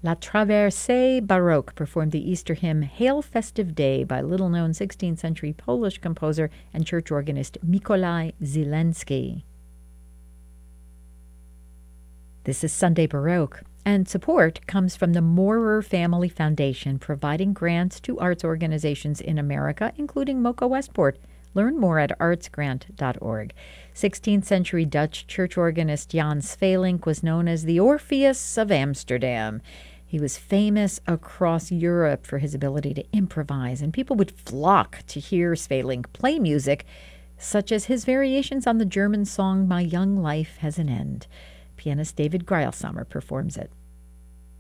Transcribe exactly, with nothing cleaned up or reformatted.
La Traversée Baroque performed the Easter hymn Hail Festive Day by little-known sixteenth century Polish composer and church organist Mikołaj Zielinski. This is Sunday Baroque, and support comes from the Moorer Family Foundation, providing grants to arts organizations in America, including Mocha Westport. Learn more at arts grant dot org. sixteenth century Dutch church organist Jan Svelink was known as the Orpheus of Amsterdam. He was famous across Europe for his ability to improvise, and people would flock to hear Svelink play music, such as his variations on the German song My Young Life Has an End. Pianist David Greilsamer performs it.